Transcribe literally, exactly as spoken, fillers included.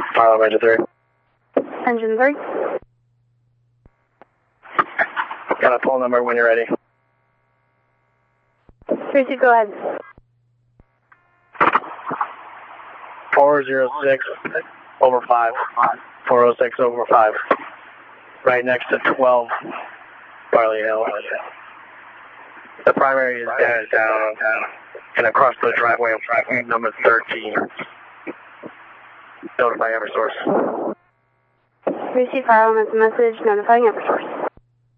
Fire alarm engine three. Engine three. Got a poll number when you're ready. three two, go ahead. four zero six over five. four oh six over five. Right next to twelve Barley Hill. The primary is down, down, down, and across the driveway of driveway number thirteen. Notify Eversource. Receive fire alarm as a message notifying Eversource.